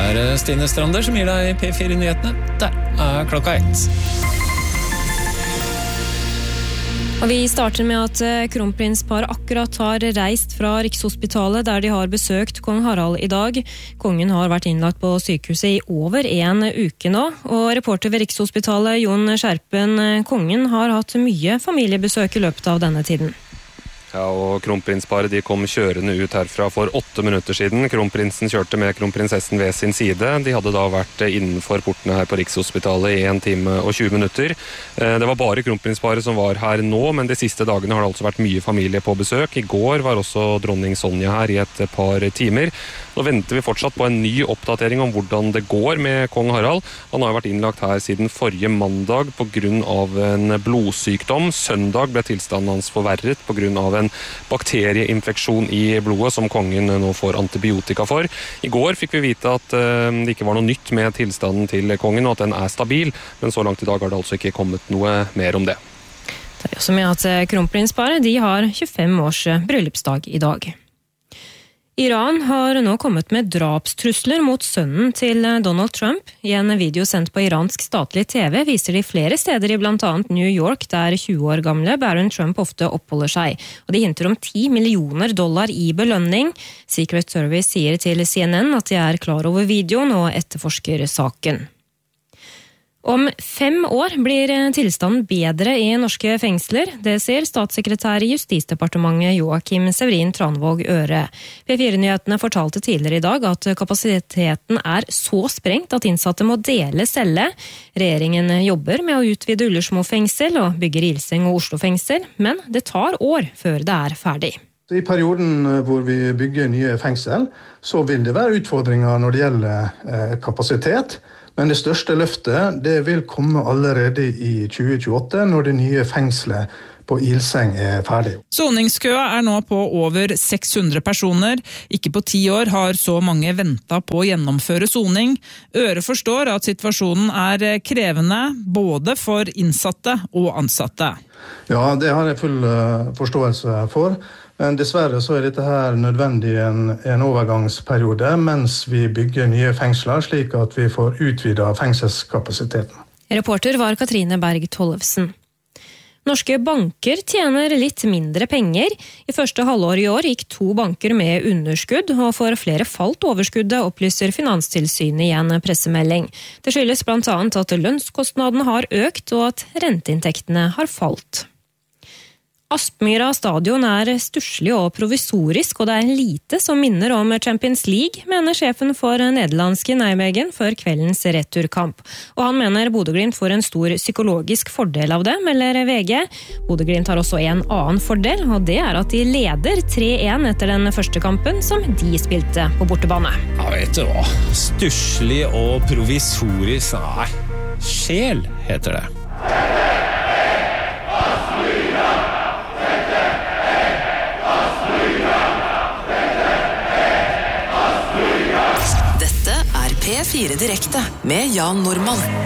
Stine Strander som gir deg P4-nyhetene. Der klokka 1. Og vi starter med at kronprinspar akkurat har reist fra Rikshospitalet der de har besøkt kong Harald i dag. Kongen har vært innlagt på sykehuset i over en uke nå, og reporter ved Rikshospitalet Jon Skjerpen, kongen har hatt mye familiebesøk i løpet av denne tiden. Ja, og kronprinsparet de kom kjørende ut herfra for 8 minutter siden. Kronprinsen kjørte med kronprinsessen ved sin side. De hadde da vært innenfor portene her på Rikshospitalet i 1 time og 20 minutter. Det var bare kronprinsparet som var her nå, men de siste dagene har det altså vært mye familie på besøk. I går var også dronning Sonja her i et par timer. Nå venter vi fortsatt på en ny oppdatering om hvordan det går med kong Harald. Han har vært innlagt her siden forrige mandag på grunn av en blodsykdom. Søndag ble tilstanden hans forverret på grunn av en bakterieinfeksjon i blodet som kongen nå får antibiotika for. I går fikk vi vite at det ikke var noe nytt med tilstanden til kongen, og at den er stabil, men så langt i dag har det altså ikke kommet noe mer om det. Det er også med at kronprinsparet de har 25 års bryllupsdag i dag. Iran har nå kommet med drapstrusler mot sønnen til Donald Trump. I en video sendt på iransk statlig TV viser de flere steder i blant annet New York, der 20 år gamle Barron Trump ofte oppholder seg. Og de hinter om $10 millioner i belønning. Secret Service sier til CNN at de er klar over videoen og etterforsker saken. Om 5 år blir tilstanden bedre i norske fengsler, det sier statssekretær i Justisdepartementet Joakim Severin Tranvåg Øre. P4-nyhetene fortalte tidligere i dag at kapasiteten er så sprengt at innsatte må dele celle. Regjeringen jobber med å utvide Ullersmo fengsel og bygger Ilseng og Oslo fengsel, men det tar år før det er ferdig. I perioden hvor vi bygger nye fengsel, så vil det være utfordringer når det gjelder kapasitet. Men det største løftet det vil komme allerede i 2028 når det nye fengselet på Ilseng er ferdig. Soningskøa er nå på over 600 personer. Ikke på 10 år har så mange ventet på å gjennomføre soning. Øre forstår at situasjonen er krevende både for innsatte og ansatte. Ja, det har jeg full forståelse for. Men dessverre så er dette her nødvendig en overgangsperiode mens vi bygger nye fengsler, slik at vi får utvidet fengselskapasiteten. Reporter var Katrine Berg Tollefsen. Norske banker tjener litt mindre penger. I første halvår i år gikk 2 banker med underskudd, og for flere falt overskuddet, opplyser Finanstilsynet i en pressemelding. Det skyldes blant annet at lønnskostnadene har økt, og at renteinntektene har falt. Aspmyra stadion er stusslig og provisorisk, og det er lite som minner om Champions League, mener sjefen for nederlandske Nijmegen før kveldens returkamp. Og han mener Bodø/Glimt får en stor psykologisk fordel av det, melder VG. Bodø/Glimt har også en annen fordel, og det er at de leder 3-1 etter den første kampen som de spilte på bortebane. Ja, vet du hva? Stusslig og provisorisk, nei. Sjel heter det. P4 Direkte med Jan Normann.